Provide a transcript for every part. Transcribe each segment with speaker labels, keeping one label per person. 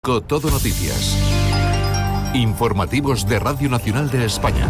Speaker 1: Todo Noticias. Informativos de Radio Nacional de España.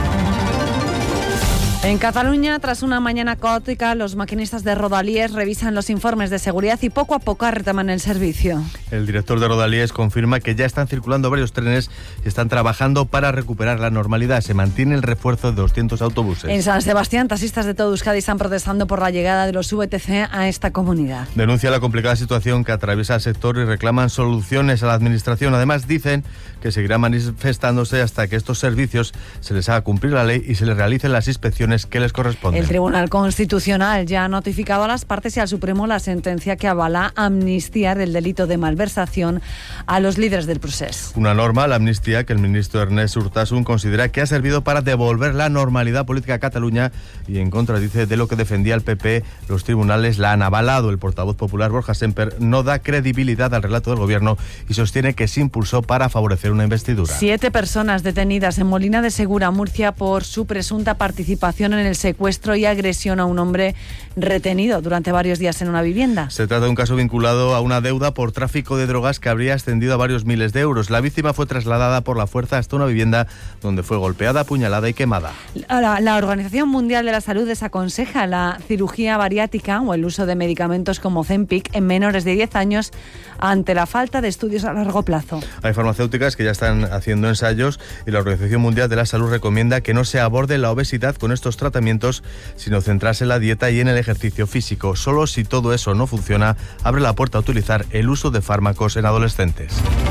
Speaker 2: En Cataluña, tras una mañana caótica, los maquinistas de Rodalies revisan los informes de seguridad y poco a poco retoman el servicio.
Speaker 3: El director de Rodalies confirma que ya están circulando varios trenes y están trabajando para recuperar la normalidad. Se mantiene el refuerzo de 200 autobuses.
Speaker 2: En San Sebastián, taxistas de todo Euskadi están protestando por la llegada de los VTC a esta comunidad.
Speaker 3: Denuncia la complicada situación que atraviesa el sector y reclaman soluciones a la administración. Además, dicen que seguirán manifestándose hasta que estos servicios se les haga cumplir la ley y se les realicen las inspecciones que les corresponden.
Speaker 2: El Tribunal Constitucional ya ha notificado a las partes y al Supremo la sentencia que avala amnistiar el delito de malversación a los líderes del procés.
Speaker 3: Una norma, la amnistía, que el ministro Ernest Urtasun considera que ha servido para devolver la normalidad política a Cataluña y en contra, dice, de lo que defendía el PP, los tribunales la han avalado. El portavoz popular Borja Semper no da credibilidad al relato del gobierno y sostiene que se impulsó para favorecer una investidura.
Speaker 2: 7 personas detenidas en Molina de Segura, Murcia, por su presunta participación en el secuestro y agresión a un hombre retenido durante varios días en una vivienda.
Speaker 3: Se trata de un caso vinculado a una deuda por tráfico de drogas que habría ascendido a varios miles de euros. La víctima fue trasladada por la fuerza hasta una vivienda donde fue golpeada, apuñalada y quemada.
Speaker 2: La Organización Mundial de la Salud desaconseja la cirugía bariátrica o el uso de medicamentos como Ozempic en menores de 10 años ante la falta de estudios a largo plazo.
Speaker 3: Hay farmacéuticas que ya están haciendo ensayos y la Organización Mundial de la Salud recomienda que no se aborde la obesidad con estos tratamientos, sino centrarse en la dieta y en el ejercicio físico. Solo si todo eso no funciona, abre la puerta a utilizar el uso de fármacos en adolescentes.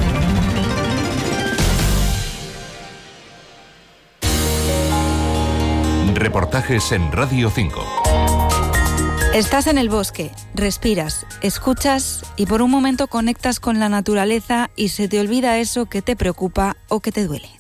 Speaker 1: Reportajes en Radio 5.
Speaker 4: Estás en el bosque, respiras, escuchas y por un momento conectas con la naturaleza y se te olvida eso que te preocupa o que te duele.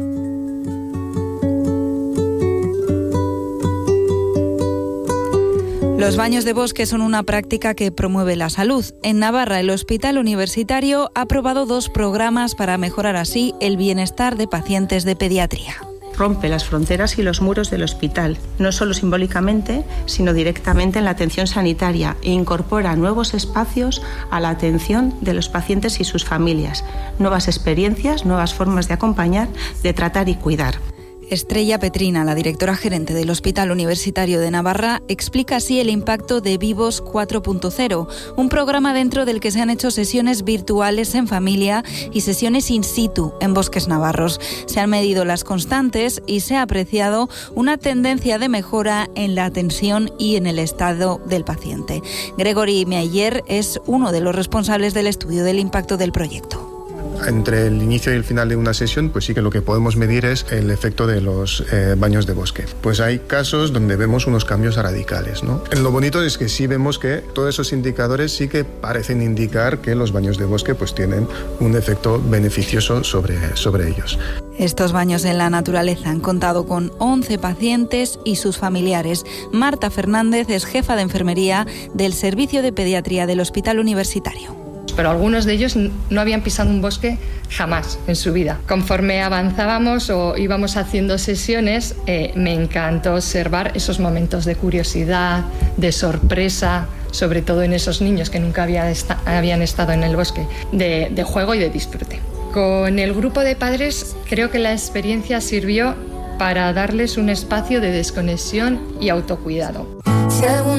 Speaker 4: Los baños de bosque son una práctica que promueve la salud. En Navarra, el Hospital Universitario ha aprobado 2 programas para mejorar así el bienestar de pacientes de pediatría.
Speaker 5: Rompe las fronteras y los muros del hospital, no solo simbólicamente, sino directamente en la atención sanitaria, e incorpora nuevos espacios a la atención de los pacientes y sus familias, nuevas experiencias, nuevas formas de acompañar, de tratar y cuidar.
Speaker 4: Estrella Petrina, la directora gerente del Hospital Universitario de Navarra, explica así el impacto de Vivos 4.0, un programa dentro del que se han hecho sesiones virtuales en familia y sesiones in situ en bosques navarros. Se han medido las constantes y se ha apreciado una tendencia de mejora en la atención y en el estado del paciente. Gregory Meyer es uno de los responsables del estudio del impacto del proyecto.
Speaker 6: Entre el inicio y el final de una sesión, pues sí que lo que podemos medir es el efecto de los baños de bosque. Pues hay casos donde vemos unos cambios radicales, ¿no? Lo bonito es que sí vemos que todos esos indicadores sí que parecen indicar que los baños de bosque pues tienen un efecto beneficioso sobre ellos.
Speaker 4: Estos baños en la naturaleza han contado con 11 pacientes y sus familiares. Marta Fernández es jefa de enfermería del Servicio de Pediatría del Hospital Universitario.
Speaker 7: Pero algunos de ellos no habían pisado un bosque jamás en su vida. Conforme avanzábamos o íbamos haciendo sesiones, me encantó observar esos momentos de curiosidad, de sorpresa, sobre todo en esos niños que nunca habían estado en el bosque, de juego y de disfrute. Con el grupo de padres creo que la experiencia sirvió para darles un espacio de desconexión y autocuidado.